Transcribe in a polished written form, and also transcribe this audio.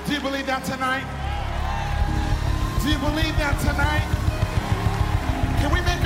Do you believe that tonight? Do you believe that tonight? Can we make